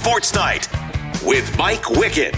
Sports Night with Mike Wickett.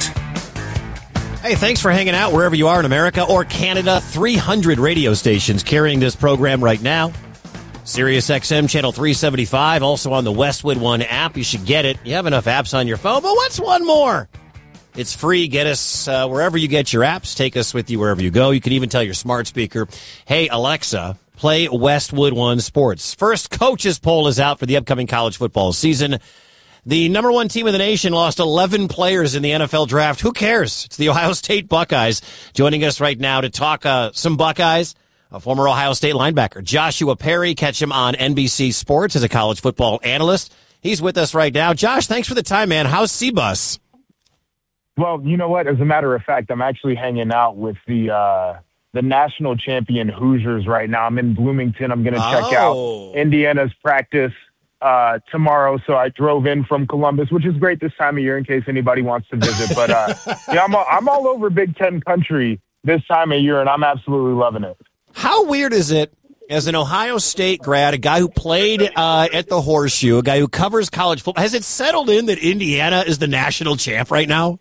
Hey, thanks for hanging out wherever you are in America or Canada. 300 radio stations carrying this program right now. Sirius XM Channel 375, also on the Westwood One app. You should get it. You have enough apps on your phone, but what's one more? It's free. Get us wherever you get your apps. Take us with you wherever you go. You can even tell your smart speaker, hey, Alexa, play Westwood One Sports. First coaches poll is out for the upcoming college football season. The number one team in the nation lost 11 players in the NFL draft. Who cares? It's the Ohio State Buckeyes. Joining us right now to talk some Buckeyes, a former Ohio State linebacker, Joshua Perry. Catch him on NBC Sports as a college football analyst. He's with us right now. Josh, thanks for the time, man. How's C-Bus? Well, you know what? As a matter of fact, I'm actually hanging out with the national champion Hoosiers right now. I'm in Bloomington. I'm going to check out Indiana's practice tomorrow. So I drove in from Columbus, which is great this time of year in case anybody wants to visit. But yeah, I'm all over Big Ten country this time of year, and I'm absolutely loving it. How weird is it as an Ohio State grad, a guy who played at the Horseshoe, a guy who covers college football, has it settled in that Indiana is the national champ right now?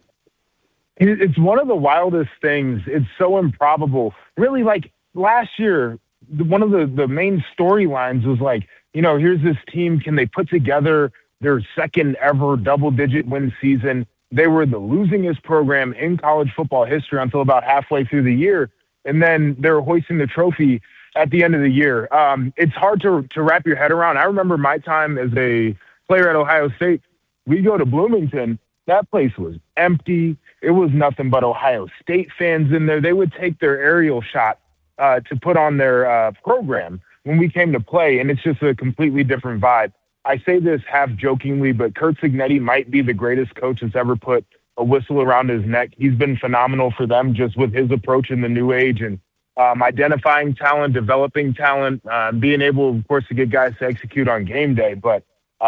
It's one of the wildest things. It's so improbable. Really, like last year, one of the main storylines was like, you know, here's this team. Can they put together their second ever double-digit win season? They were the losingest program in college football history until about halfway through the year. And then they're hoisting the trophy at the end of the year. It's hard to wrap your head around. I remember my time as a player at Ohio State. We go to Bloomington. That place was empty. It was nothing but Ohio State fans in there. They would take their aerial shot to put on their program when we came to play, and it's just a completely different vibe. I say this half jokingly, but Curt Cignetti might be the greatest coach that's ever put a whistle around his neck. He's been phenomenal for them just with his approach in the new age and identifying talent, developing talent, being able, of course, to get guys to execute on game day. But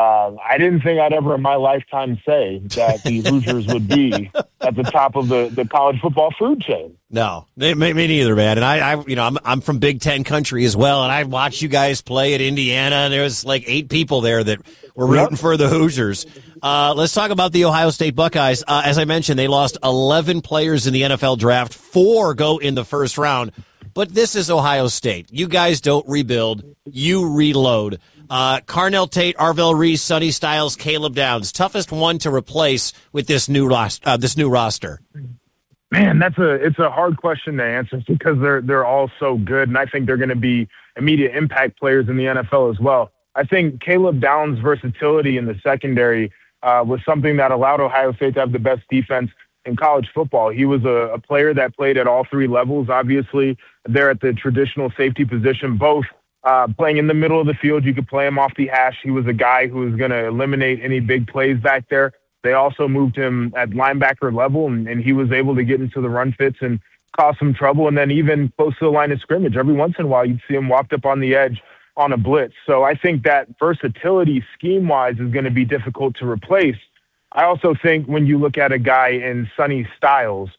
I didn't think I'd ever in my lifetime say that the Hoosiers would be at the top of the college football food chain. No, me neither, man. And I'm from Big Ten country as well, and I watched you guys play at Indiana, and there was like 8 people there that were rooting for the Hoosiers. Let's talk about the Ohio State Buckeyes. As I mentioned, they lost 11 players in the NFL draft. 4 go in the first round. But this is Ohio State. You guys don't rebuild. You reload. Carnell Tate, Arvell Reese, Sonny Styles, Caleb Downs. Toughest one to replace with this new roster. Man, it's a hard question to answer because they're all so good, and I think they're going to be immediate impact players in the NFL as well. I think Caleb Downs' versatility in the secondary was something that allowed Ohio State to have the best defense in college football. He was a player that played at all 3 levels. Obviously, they're at the traditional safety position, both playing in the middle of the field. You could play him off the hash. He was a guy who was going to eliminate any big plays back there. They also moved him at linebacker level, and he was able to get into the run fits and cause some trouble. And then even close to the line of scrimmage, every once in a while, you'd see him walked up on the edge on a blitz. So I think that versatility scheme-wise is going to be difficult to replace. I also think when you look at a guy in Sonny Styles,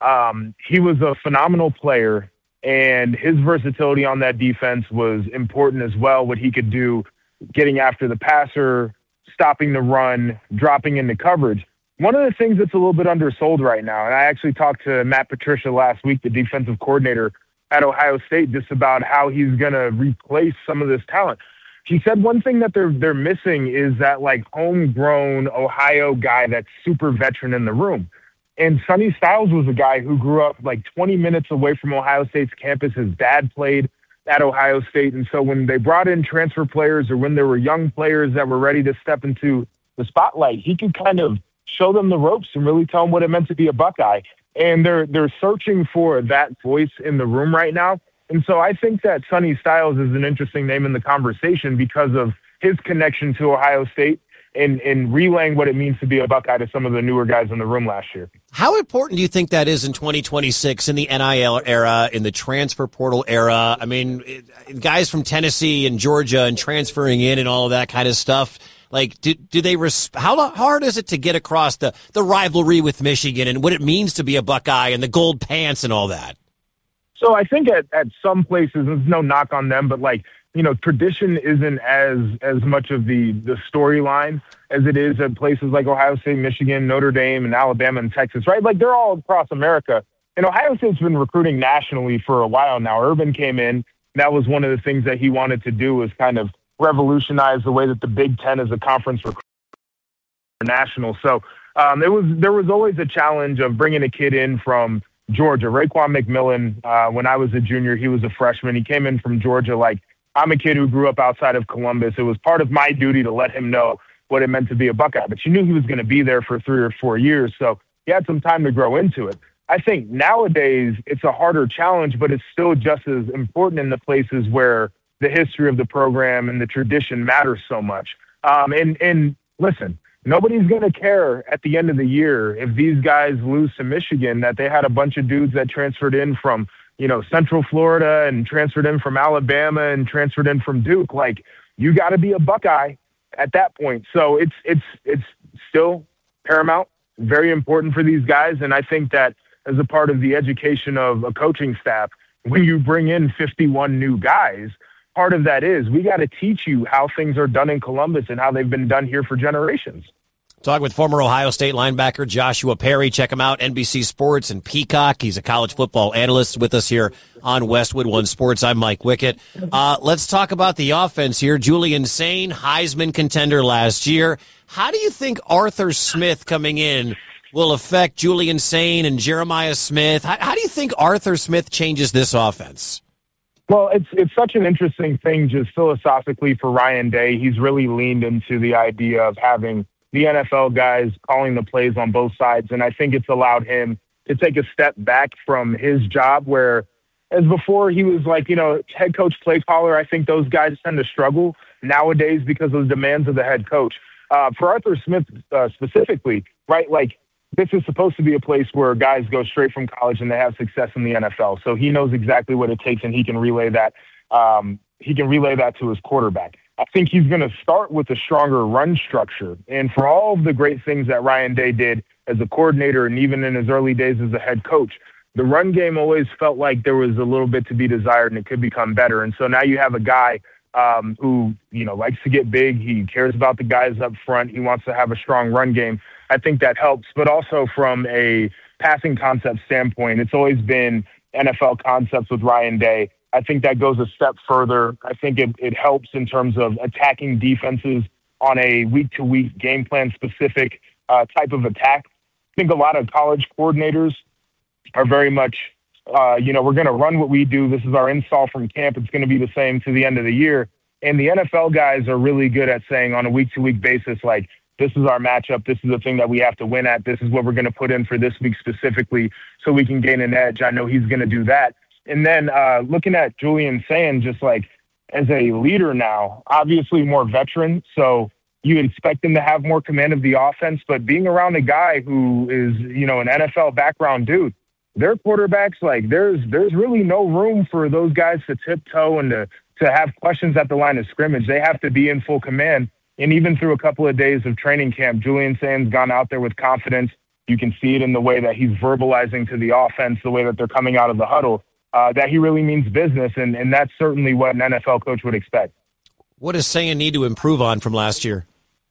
he was a phenomenal player, and his versatility on that defense was important as well, what he could do getting after the passer, stopping the run, dropping into coverage. One of the things that's a little bit undersold right now, and I actually talked to Matt Patricia last week, the defensive coordinator at Ohio State, just about how he's going to replace some of this talent. He said one thing that they're missing is that like homegrown Ohio guy that's super veteran in the room. And Sonny Styles was a guy who grew up like 20 minutes away from Ohio State's campus. His dad played at Ohio State. And so when they brought in transfer players or when there were young players that were ready to step into the spotlight, he could kind of show them the ropes and really tell them what it meant to be a Buckeye. And they're searching for that voice in the room right now. And so I think that Sonny Styles is an interesting name in the conversation because of his connection to Ohio State and relaying what it means to be a Buckeye to some of the newer guys in the room last year. How important do you think that is in 2026 in the NIL era, in the transfer portal era? I mean, guys from Tennessee and Georgia and transferring in and all of that kind of stuff. Like, do they how hard is it to get across the rivalry with Michigan and what it means to be a Buckeye and the gold pants and all that? So I think at some places, there's no knock on them, but like tradition isn't as much of the storyline as it is at places like Ohio State, Michigan, Notre Dame, and Alabama and Texas, right? Like, they're all across America. And Ohio State's been recruiting nationally for a while now. Urban came in. That was one of the things that he wanted to do, was kind of revolutionize the way that the Big Ten as a conference recruits national. So there was always a challenge of bringing a kid in from Georgia. Raekwon McMillan, when I was a junior, he was a freshman. He came in from Georgia. Like, I'm a kid who grew up outside of Columbus. It was part of my duty to let him know what it meant to be a Buckeye. But you knew he was going to be there for 3 or 4 years, so he had some time to grow into it. I think nowadays it's a harder challenge, but it's still just as important in the places where the history of the program and the tradition matters so much. And listen, nobody's going to care at the end of the year if these guys lose to Michigan that they had a bunch of dudes that transferred in from, Central Florida and transferred in from Alabama and transferred in from Duke. Like, you got to be a Buckeye at that point. So it's still paramount, very important for these guys. And I think that as a part of the education of a coaching staff, when you bring in 51 new guys, part of that is we got to teach you how things are done in Columbus and how they've been done here for generations. Talk with former Ohio State linebacker Joshua Perry. Check him out, NBC Sports and Peacock. He's a college football analyst with us here on Westwood One Sports. I'm Mike Wickett. Let's talk about the offense here. Julian Sain, Heisman contender last year. How do you think Arthur Smith coming in will affect Julian Sain and Jeremiah Smith? How do you think Arthur Smith changes this offense? Well, it's such an interesting thing just philosophically for Ryan Day. He's really leaned into the idea of having the NFL guys calling the plays on both sides, and I think it's allowed him to take a step back from his job where, as before, he was like, head coach, play caller. I think those guys tend to struggle nowadays because of the demands of the head coach. For Arthur Smith specifically, right, like, this is supposed to be a place where guys go straight from college and they have success in the NFL. So he knows exactly what it takes, and he can relay that. He can relay that to his quarterback. I think he's going to start with a stronger run structure. And for all of the great things that Ryan Day did as a coordinator and even in his early days as a head coach, the run game always felt like there was a little bit to be desired and it could become better. And so now you have a guy who, likes to get big. He cares about the guys up front. He wants to have a strong run game. I think that helps. But also from a passing concept standpoint, it's always been NFL concepts with Ryan Day. I think that goes a step further. I think it helps in terms of attacking defenses on a week-to-week game plan specific type of attack. I think a lot of college coordinators are very much, we're going to run what we do. This is our install from camp. It's going to be the same to the end of the year. And the NFL guys are really good at saying on a week-to-week basis, like, this is our matchup. This is the thing that we have to win at. This is what we're going to put in for this week specifically so we can gain an edge. I know he's going to do that. And then looking at Julian Sain, just like as a leader now, obviously more veteran, so you would expect him to have more command of the offense. But being around a guy who is, an NFL background dude, their quarterbacks, like there's really no room for those guys to tiptoe and to have questions at the line of scrimmage. They have to be in full command. And even through a couple of days of training camp, Julian Sain's gone out there with confidence. You can see it in the way that he's verbalizing to the offense, the way that they're coming out of the huddle. That he really means business, and that's certainly what an NFL coach would expect. What does Sain need to improve on from last year?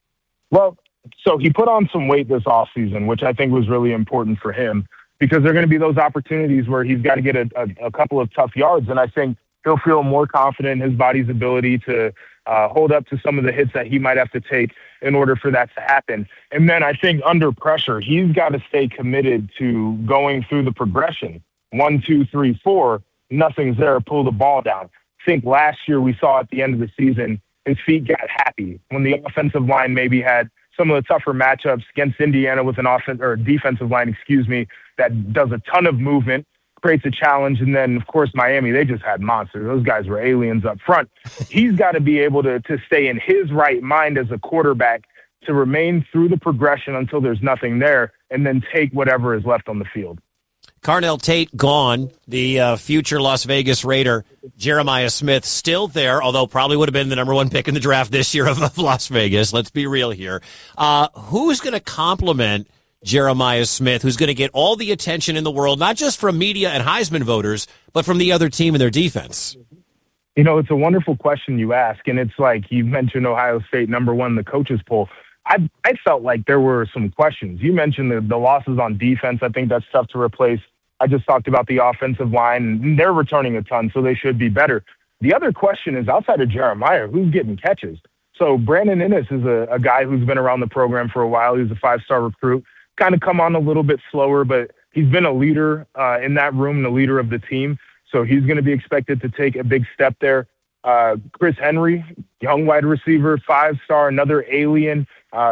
Well, so he put on some weight this offseason, which I think was really important for him because there are going to be those opportunities where he's got to get a couple of tough yards, and I think he'll feel more confident in his body's ability to hold up to some of the hits that he might have to take in order for that to happen. And then I think under pressure, he's got to stay committed to going through the progression. 1, 2, 3, 4, nothing's there, pull the ball down. I think last year we saw at the end of the season, his feet got happy when the offensive line maybe had some of the tougher matchups against Indiana with an defensive line, that does a ton of movement, creates a challenge. And then, of course, Miami, they just had monsters. Those guys were aliens up front. He's got to be able to stay in his right mind as a quarterback to remain through the progression until there's nothing there and then take whatever is left on the field. Carnell Tate gone, the future Las Vegas Raider. Jeremiah Smith still there, although probably would have been the number 1 pick in the draft this year of Las Vegas. Let's be real here. Who's going to complement Jeremiah Smith, who's going to get all the attention in the world, not just from media and Heisman voters, but from the other team and their defense? It's a wonderful question you ask, and it's like you mentioned Ohio State #1 in the coaches poll. I felt like there were some questions. You mentioned the losses on defense. I think that's tough to replace. I just talked about the offensive line, and they're returning a ton, so they should be better. The other question is, outside of Jeremiah, who's getting catches? So Brandon Inniss is a guy who's been around the program for a while. He's a 5-star recruit, kind of come on a little bit slower, but he's been a leader in that room, the leader of the team. So he's going to be expected to take a big step there. Chris Henry, young wide receiver, 5-star, another alien,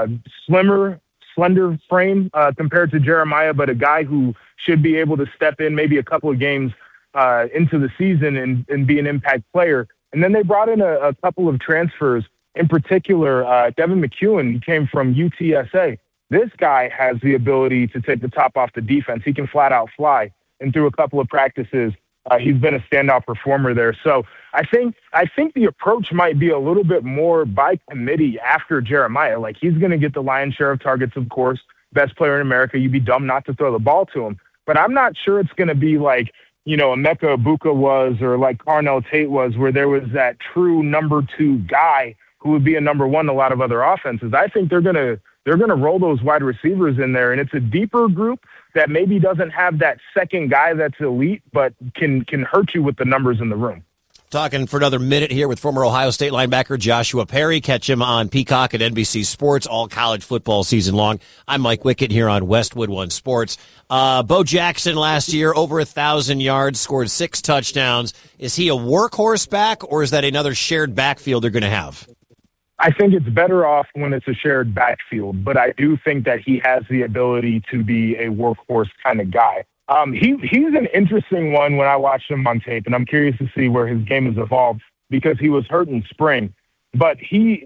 slender frame compared to Jeremiah, but a guy who should be able to step in maybe a couple of games into the season and be an impact player. And then they brought in a couple of transfers, in particular, Devin McEwen. He came from UTSA. This guy has the ability to take the top off the defense. He can flat out fly. And through a couple of practices, he's been a standout performer there. So I think the approach might be a little bit more by committee after Jeremiah. Like, he's going to get the lion's share of targets, of course, best player in America. You'd be dumb not to throw the ball to him. But I'm not sure it's going to be like, Emeka Egbuka was, or like Carnell Tate was, where there was that true number 2 guy who would be a number 1 in a lot of other offenses. I think they're going to roll those wide receivers in there, and it's a deeper group that maybe doesn't have that second guy that's elite, but can hurt you with the numbers in the room. Talking for another minute here with former Ohio State linebacker Joshua Perry. Catch him on Peacock at NBC Sports all college football season long. I'm Mike Wickett here on Westwood One Sports. Bo Jackson last year, over 1,000 yards, scored 6 touchdowns. Is he a workhorse back, or is that another shared backfield they're going to have? I think it's better off when it's a shared backfield, but I do think that he has the ability to be a workhorse kind of guy. He's an interesting one when I watched him on tape, and I'm curious to see where his game has evolved because he was hurt in spring. But he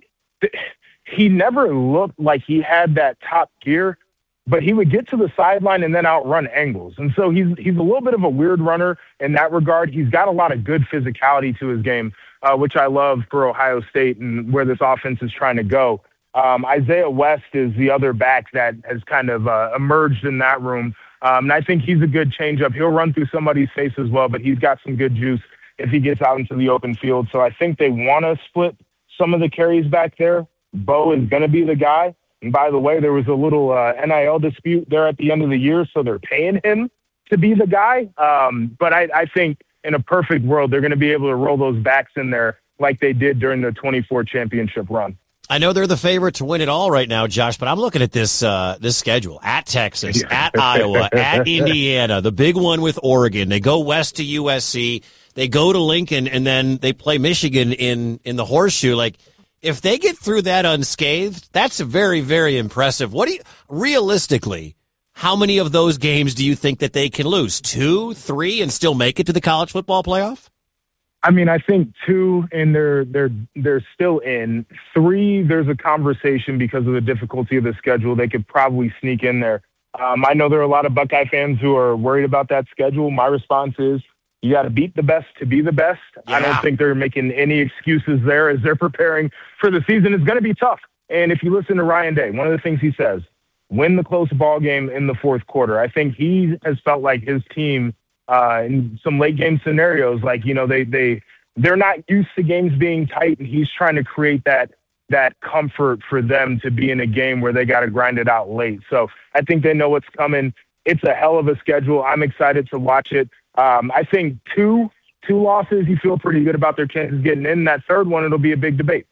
never looked like he had that top gear, but he would get to the sideline and then outrun angles. And so he's a little bit of a weird runner in that regard. He's got a lot of good physicality to his game, which I love for Ohio State and where this offense is trying to go. Isaiah West is the other back that has kind of emerged in that room. And I think he's a good changeup. He'll run through somebody's face as well, but he's got some good juice if he gets out into the open field. So I think they want to split some of the carries back there. Bo is going to be the guy. And by the way, there was a little NIL dispute there at the end of the year, so they're paying him to be the guy. But I think in a perfect world, they're going to be able to roll those backs in there like they did during the 24 championship run. I know they're the favorite to win it all right now, Josh, but I'm looking at this schedule. At Texas, at Iowa, at Indiana, the big one with Oregon. They go west to USC. They go to Lincoln, and then they play Michigan in the Horseshoe. Like, if they get through that unscathed, that's very, very impressive. Realistically, how many of those games do you think that they can lose? 2, 3, and still make it to the college football playoff? I mean, I think 2, and they're still in. 3, there's a conversation because of the difficulty of the schedule. They could probably sneak in there. I know there are a lot of Buckeye fans who are worried about that schedule. My response is you got to beat the best to be the best. Yeah. I don't think they're making any excuses there as they're preparing for the season. It's going to be tough. And if you listen to Ryan Day, one of the things he says, win the close ball game in the fourth quarter. I think he has felt like his team in some late game scenarios, like, they're not used to games being tight, and he's trying to create that comfort for them to be in a game where they got to grind it out late. So I think they know what's coming. It's a hell of a schedule. I'm excited to watch it. I think two losses, you feel pretty good about their chances getting in. That third one, it'll be a big debate.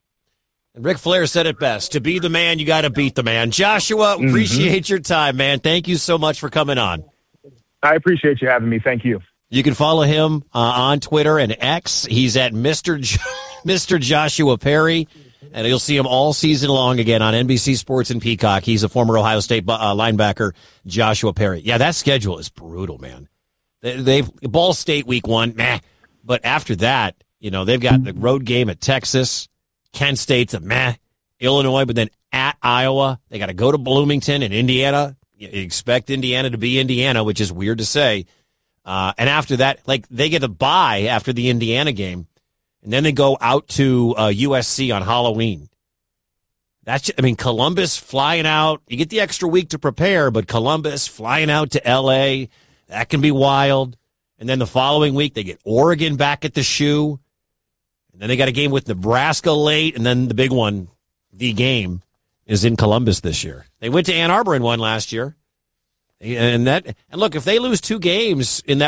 Ric Flair said it best. To be the man, you got to beat the man. Joshua, appreciate your time, man. Thank you so much for coming on. I appreciate you having me. Thank you. You can follow him on Twitter and X. He's at Mr. Joshua Perry, and you'll see him all season long again on NBC Sports and Peacock. He's a former Ohio State linebacker, Joshua Perry. Yeah, that schedule is brutal, man. They've Ball State week 1, meh. But after that, they've got the road game at Texas, Kent State's a meh, Illinois, but then at Iowa, they got to go to Bloomington and Indiana. You expect Indiana to be Indiana, which is weird to say. And after that, they get a bye after the Indiana game, and then they go out to USC on Halloween. Columbus flying out. You get the extra week to prepare, but Columbus flying out to L.A., that can be wild. And then the following week, they get Oregon back at the shoe. And then they got a game with Nebraska late, and then the big one, the game, is in Columbus this year. They went to Ann Arbor and won last year. And look, if they lose 2 games in that